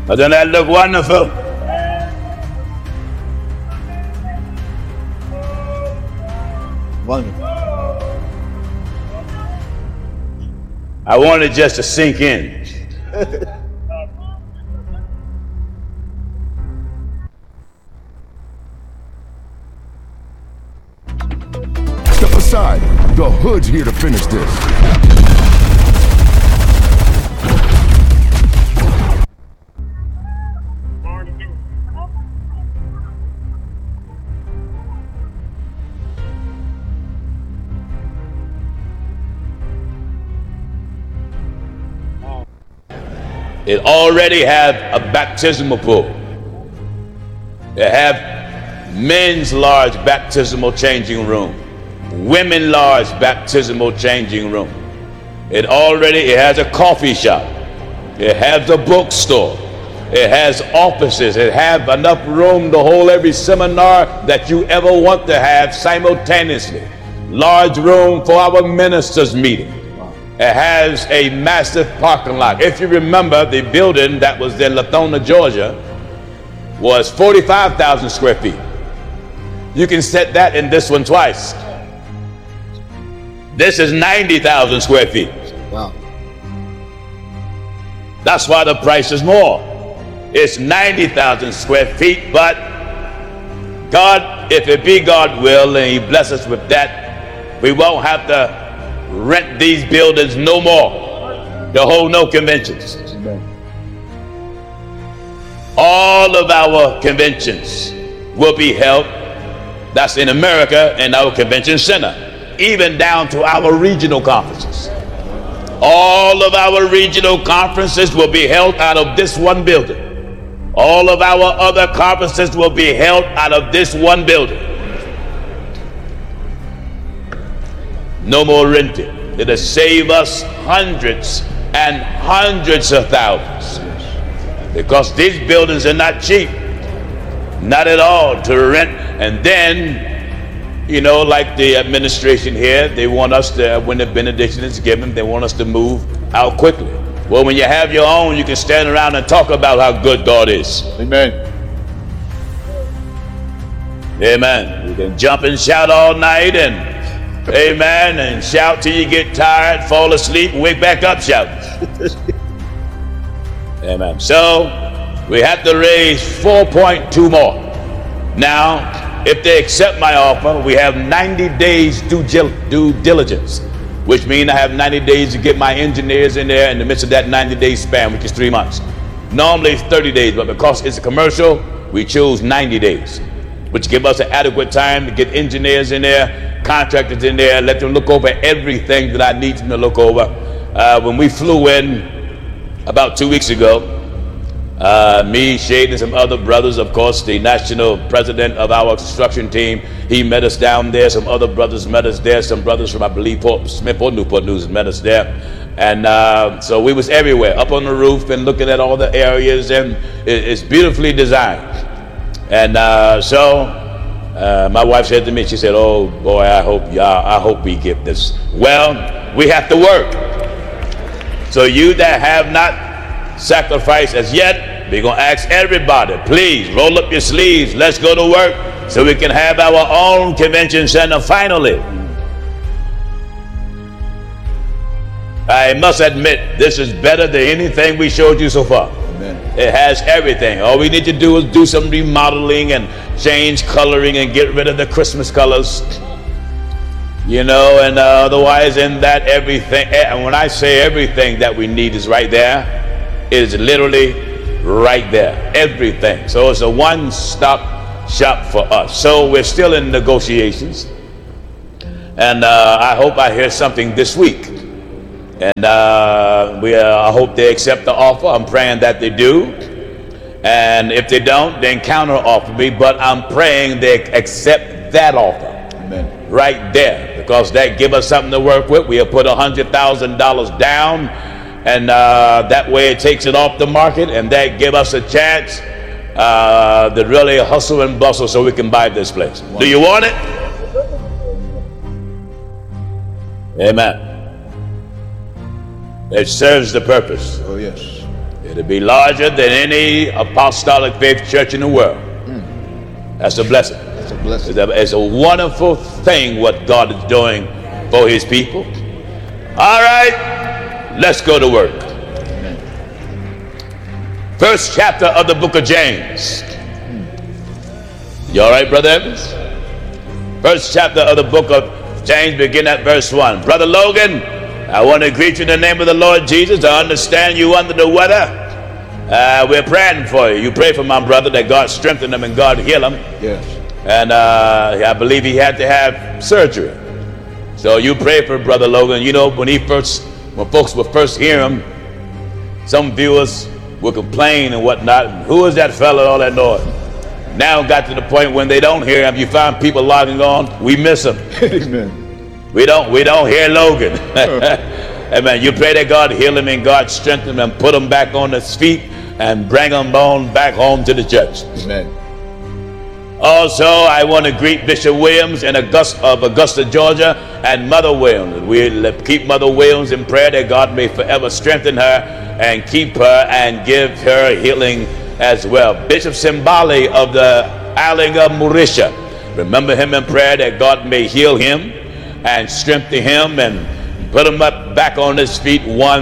Doesn't that look wonderful? Wonderful. I want it just to sink in. Step aside. The hood's here to finish this. It already have a baptismal pool. It have men's large baptismal changing room, women large baptismal changing room. It has a coffee shop. It has a bookstore. It has offices. It have enough room to hold every seminar that you ever want to have simultaneously. Large room for our ministers meeting. It has a massive parking lot. If you remember, the building that was in Lathona, Georgia, was 45,000 square feet. You can set that in this one twice. This is 90,000 square feet. Wow. That's why the price is more. It's 90,000 square feet, but God, if it be God will, and He bless us with that, we won't have to rent these buildings no more to hold no conventions. Amen. All of our conventions will be held, that's in America, in our convention center, even down to our regional conferences. All of our regional conferences will be held out of this one building. All of our other conferences will be held out of this one building. No more renting. It'll save us hundreds and hundreds of thousands. Because these buildings are not cheap. Not at all to rent. And then, you know, like the administration here, they want us to, when the benediction is given, they want us to move out quickly. Well, when you have your own, you can stand around and talk about how good God is. Amen. Amen. You can jump and shout all night and amen, and shout till you get tired, fall asleep, wake back up shouting. Amen. So we have to raise 4.2 more. Now, if they accept my offer, we have 90 days due diligence, which means I have 90 days to get my engineers in there in the midst of that 90-day span, which is 3 months. Normally it's 30 days, but because it's a commercial, we choose 90 days, which give us an adequate time to get engineers in there, contractors in there, let them look over everything that I need them to look over. When we flew in about 2 weeks ago, me, Shade, and some other brothers, of course, the national president of our construction team, he met us down there. Some other brothers met us there. Some brothers from, I believe, Port Smith or Newport News met us there. And so we was everywhere, up on the roof and looking at all the areas, and it's beautifully designed. And my wife said to me, she said, "Oh boy, I hope we get this." Well, we have to work. So you that have not sacrificed as yet, we're going to ask everybody, please roll up your sleeves. Let's go to work so we can have our own convention center finally. I must admit, this is better than anything we showed you so far. Amen. It has everything. All we need to do is do some remodeling and change coloring and get rid of the Christmas colors. You know, and otherwise in that everything, and when I say everything that we need is right there, it is literally right there, everything. So it's a one-stop shop for us. So we're still in negotiations, and I hope I hear something this week. And I hope they accept the offer. I'm praying that they do. And if they don't, then counter offer me. But I'm praying they accept that offer. Amen. Right there, because that give us something to work with. We'll put $100,000 down, and that way it takes it off the market, and that give us a chance to really hustle and bustle so we can buy this place. Wonderful. Do you want it? Amen. It serves the purpose. Oh yes. It'll be larger than any apostolic faith church in the world. That's a blessing. That's a blessing. It's a wonderful thing what God is doing for his people. All right, let's go to work. First chapter of the book of James. You all right, Brother Evans? First chapter of the book of James, begin at verse 1. Brother Logan, I want to greet you in the name of the Lord Jesus. I understand you under the weather. We're praying for you. You pray for my brother that God strengthen him and God heal him. Yes. And I believe he had to have surgery. So you pray for Brother Logan. You know, when folks would first hear him, some viewers would complain and whatnot. Who is that fella, all that noise? Now it got to the point when they don't hear him, you find people logging on, we miss him. Amen. We don't hear Logan. Amen. You pray that God heal him and God strengthen him and put him back on his feet and bring him on back home to the church. Amen. Also, I want to greet Bishop Williams of Augusta, Georgia, and Mother Williams. We keep Mother Williams in prayer that God may forever strengthen her and keep her and give her healing as well. Bishop Simbali of the island of Mauritius. Remember him in prayer that God may heal him and strengthen him and put him up back on his feet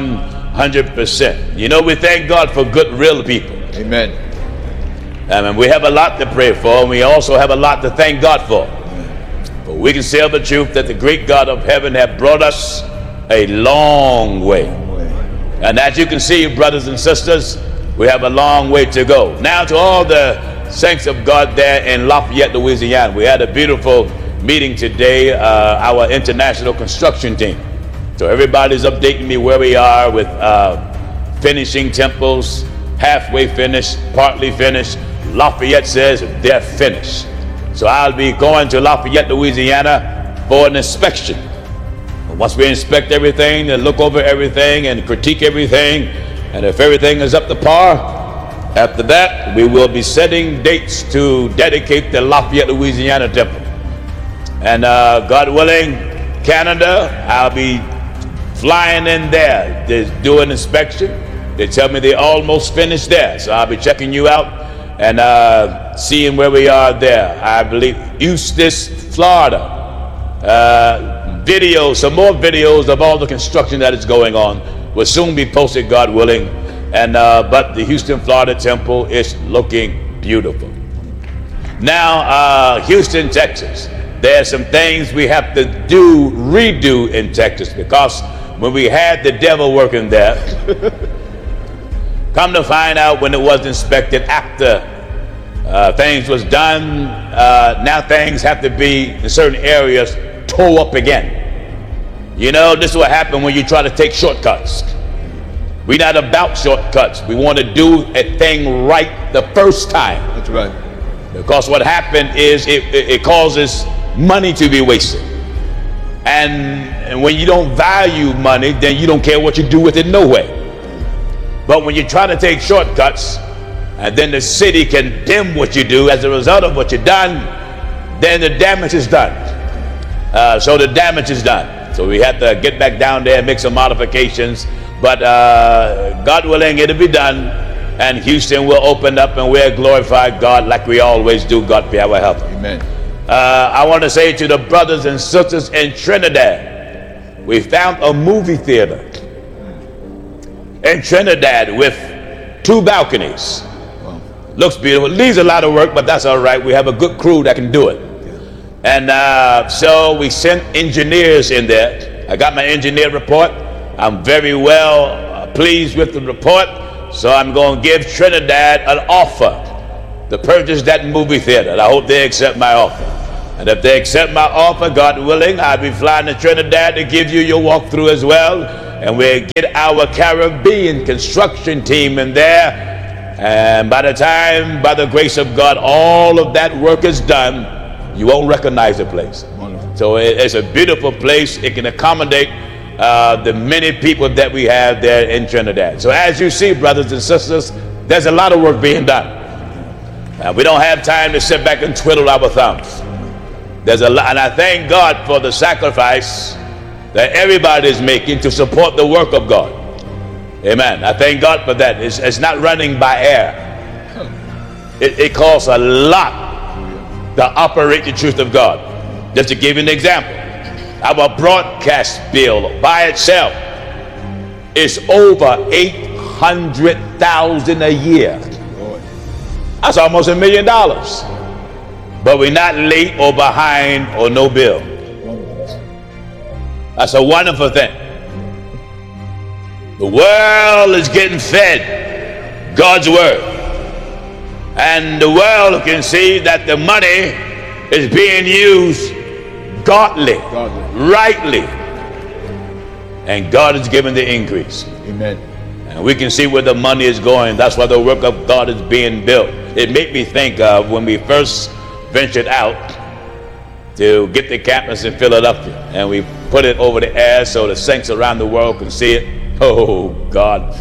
100%. You know, we thank God for good, real people. Amen. And we have a lot to pray for, and we also have a lot to thank God for. But we can say of the truth that the great God of heaven has brought us a long way. And as you can see, brothers and sisters, we have a long way to go. Now to all the saints of God there in Lafayette, Louisiana, we had a beautiful meeting today, our international construction team. So everybody's updating me where we are with finishing temples, halfway finished, partly finished. Lafayette says they're finished. So I'll be going to Lafayette, Louisiana for an inspection. Once we inspect everything and look over everything and critique everything, and if everything is up to par, after that, we will be setting dates to dedicate the Lafayette, Louisiana temple. And God willing, Canada, I'll be flying in there to do an inspection. They tell me they're almost finished there. So I'll be checking you out and seeing where we are there. I believe Eustis, Florida. Some more videos of all the construction that is going on will soon be posted, God willing. And but the Houston, Florida temple is looking beautiful. Now, Houston, Texas. There are some things we have to redo in Texas, because when we had the devil working there, come to find out when it was inspected after things was done, now things have to be in certain areas tore up again. You know, this is what happened when you try to take shortcuts. We're not about shortcuts. We want to do a thing right the first time. That's right. Because what happened is it causes money to be wasted. And when you don't value money, then you don't care what you do with it, no way. But when you try to take shortcuts, and then the city condemn what you do as a result of what you've done, then the damage is done. So the damage is done. So we have to get back down there and make some modifications. But God willing, it'll be done. And Houston will open up and we'll glorify God like we always do. God be our help. Amen. I want to say to the brothers and sisters in Trinidad, we found a movie theater in Trinidad with 2 balconies. Wow. Looks beautiful. Needs a lot of work, but that's all right. We have a good crew that can do it. And so we sent engineers in there. I got my engineer report. I'm very well pleased with the report. So I'm going to give Trinidad an offer to purchase that movie theater. And I hope they accept my offer. And if they accept my offer, God willing, I'll be flying to Trinidad to give you your walkthrough as well. And we'll get our Caribbean construction team in there. And by the time, by the grace of God, all of that work is done, you won't recognize the place. Wonderful. So it's a beautiful place. It can accommodate the many people that we have there in Trinidad. So as you see, brothers and sisters, there's a lot of work being done. We don't have time to sit back and twiddle our thumbs. There's a lot, and I thank God for the sacrifice that everybody is making to support the work of God. Amen. I thank God for that. It's not running by air. It costs a lot to operate the truth of God. Just to give you an example, our broadcast bill by itself is over $800,000 a year. That's almost $1 million. But we're not late or behind or no bill. That's a wonderful thing. The world is getting fed God's word. And the world can see that the money is being used godly, rightly. And God is giving the increase. Amen. And we can see where the money is going. That's why the work of God is being built. It made me think of when we first ventured out to get the campus in Philadelphia. And we put it over the air so the saints around the world can see it. Oh, God.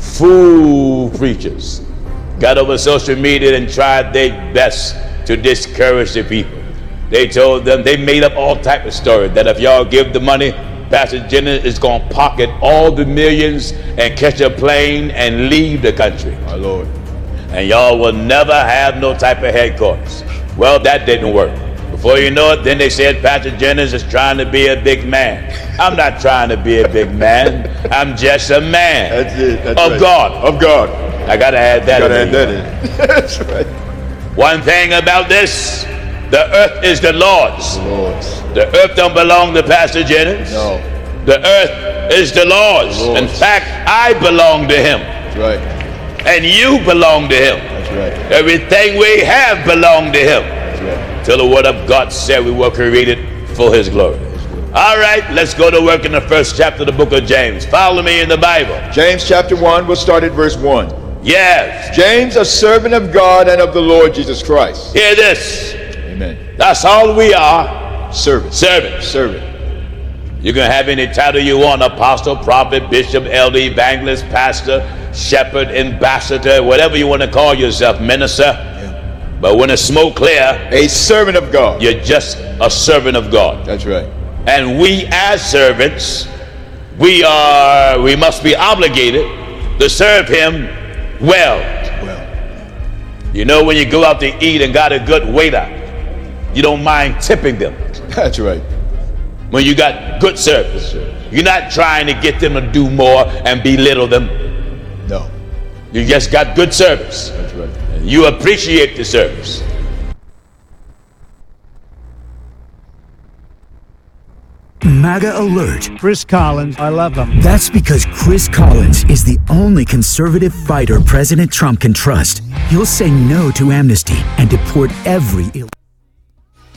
Fool preachers got over social media and tried their best to discourage the people. They told them, they made up all type of stories that if y'all give the money, Pastor Jennings is going to pocket all the millions and catch a plane and leave the country. My Lord. And y'all will never have no type of headquarters. Well, that didn't work. Before you know it, then they said Pastor Jennings is trying to be a big man. I'm not trying to be a big man. I'm just a man. That's it. That's of right. God. Of God. I got to add that. That's right. One thing about this, the earth is the Lord's. Lord's. The earth don't belong to Pastor Jennings. No. The earth is the Lord's. In fact, I belong to him. That's right. And you belong to him. That's right. Everything we have belong to him. That's right. Till the word of God said we were created for his glory. All right, let's go to work in the first chapter of the book of James. Follow me in the Bible. James chapter 1, we'll start at verse 1. Yes. James, a servant of God and of the Lord Jesus Christ. Hear this. Amen. That's all we are. Servant. Servants. Servant. You can have any title you want: apostle, prophet, bishop, elder, evangelist, pastor, shepherd, ambassador, whatever you want to call yourself, minister. Yeah. But when it's smoke clear, A servant of God. you're just a servant of God. That's right. And we as servants, we must be obligated to serve him well. Well. You know, when you go out to eat and got a good waiter, you don't mind tipping them. That's right. When you got good service, you're not trying to get them to do more and belittle them. No. You just got good service. That's right. You appreciate the service. MAGA alert. Chris Collins, I love him. That's because Chris Collins is the only conservative fighter President Trump can trust. He'll say no to amnesty and deport every